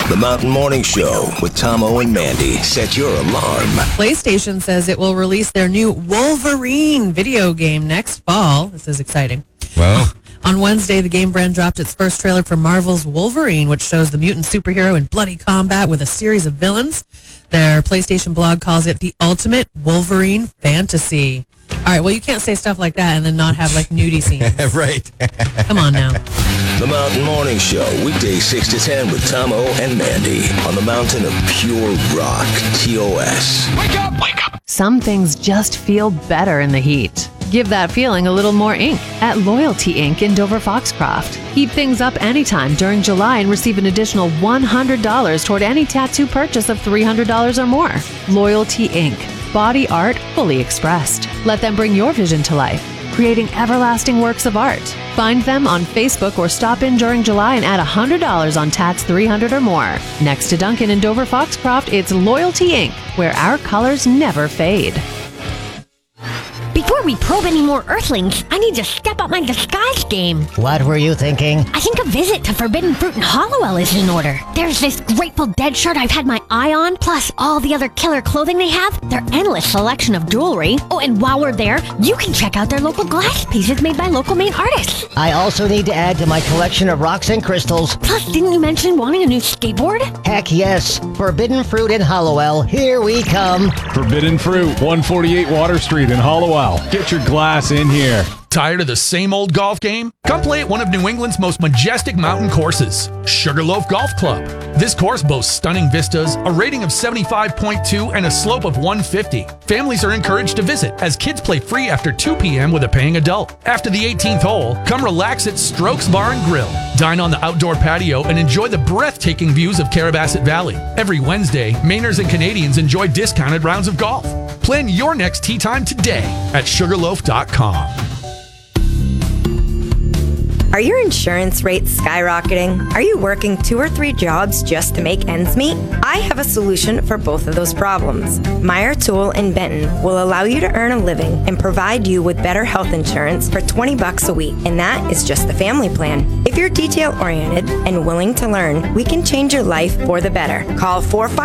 The Mountain Morning Show with Tomo and Mandy. Set your alarm. PlayStation says it will release their new Wolverine video game next fall. This is exciting. Well, on Wednesday, the game brand dropped its first trailer for Marvel's Wolverine, which shows the mutant superhero in bloody combat with a series of villains. Their PlayStation blog calls it the ultimate Wolverine fantasy. All right, well, you can't say stuff like that and then not have, like, nudie scenes. right. Come on now. The Mountain Morning Show, weekdays 6 to 10 with Tomo and Mandy on the mountain of pure rock, TOS. Wake up! Wake up! Some things just feel better in the heat. Give that feeling a little more ink at Loyalty Ink in Dover Foxcroft. Heat things up anytime during July and receive an additional $100 toward any tattoo purchase of $300 or more. Loyalty Ink. Body art fully expressed. Let them bring your vision to life, creating everlasting works of art. Find them on Facebook or stop in during July and add $100 on tats 300 or more. Next to Duncan in Dover Foxcroft, it's Loyalty Ink, where our colors never fade. Before we probe any more Earthlings, I need to step up my disguise game. What were you thinking? I think a visit to Forbidden Fruit and Hollowell is in order. There's this Grateful Dead shirt I've had my eye on, plus all the other killer clothing they have, their endless selection of jewelry. Oh, and while we're there, you can check out their local glass pieces made by local Maine artists. I also need to add to my collection of rocks and crystals. Plus, didn't you mention wanting a new skateboard? Heck yes. Forbidden Fruit in Hollowell. Here we come. Forbidden Fruit, 148 Water Street in Hollowell. Get your glass in here. Tired of the same old golf game? Come play at one of New England's most majestic mountain courses, Sugarloaf Golf Club. This course boasts stunning vistas, a rating of 75.2, and a slope of 150. Families are encouraged to visit, as kids play free after 2 p.m. with a paying adult. After the 18th hole, come relax at Strokes Bar and Grill. Dine on the outdoor patio and enjoy the breathtaking views of Carabasset Valley. Every Wednesday, Mainers and Canadians enjoy discounted rounds of golf. Plan your next tee time today at sugarloaf.com. Are your insurance rates skyrocketing? Are you working 2 or 3 jobs just to make ends meet? I have a solution for both of those problems. Meyer Tool in Benton will allow you to earn a living and provide you with better health insurance for $20 a week, and that is just the family plan. If you're detail-oriented and willing to learn, we can change your life for the better. Call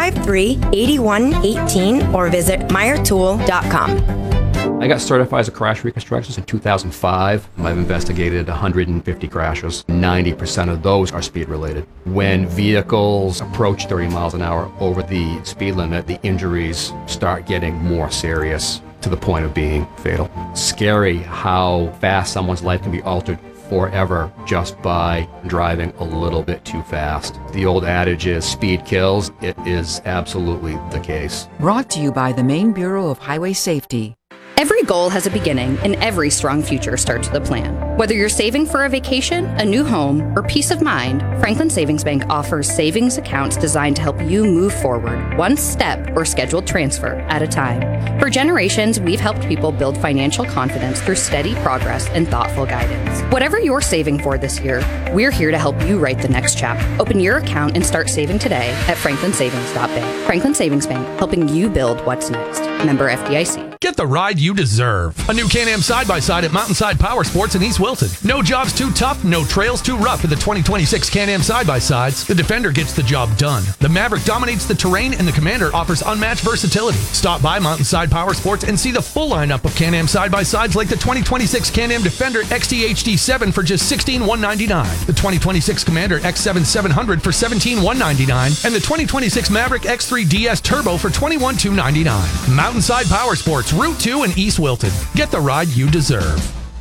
453-8118 or visit meyertool.com. I got certified as a crash reconstructionist in 2005. I've investigated 150 crashes. 90% of those are speed related. When vehicles approach 30 miles an hour over the speed limit, the injuries start getting more serious to the point of being fatal. Scary how fast someone's life can be altered forever just by driving a little bit too fast. The old adage is speed kills. It is absolutely the case. Brought to you by the Maine Bureau of Highway Safety. Every goal has a beginning, and every strong future starts with a plan. Whether you're saving for a vacation, a new home, or peace of mind, Franklin Savings Bank offers savings accounts designed to help you move forward, one step or scheduled transfer at a time. For generations, we've helped people build financial confidence through steady progress and thoughtful guidance. Whatever you're saving for this year, we're here to help you write the next chapter. Open your account and start saving today at franklinsavings.bank. Franklin Savings Bank, helping you build what's next. Member FDIC. Get the ride you deserve. A new Can-Am side-by-side at Mountainside Power Sports in East Wilton. No job's too tough, no trails too rough for the 2026 Can-Am side-by-sides. The Defender gets the job done. The Maverick dominates the terrain, and the Commander offers unmatched versatility. Stop by Mountainside Power Sports and see the full lineup of Can-Am side-by-sides like the 2026 Can-Am Defender XT HD7 for just $16,199, the 2026 Commander X7 700 for $17,199, and the 2026 Maverick X3 DS Turbo for $21,299. Mountainside Power Sports, Route 2 in East Wilton. Get the ride you deserve.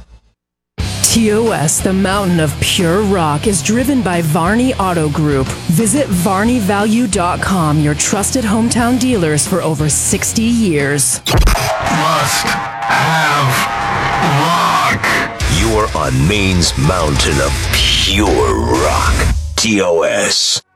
TOS, the mountain of pure rock, is driven by Varney Auto Group. Visit VarneyValue.com, your trusted hometown dealers for over 60 years. Must have rock. You're on Maine's mountain of pure rock. TOS.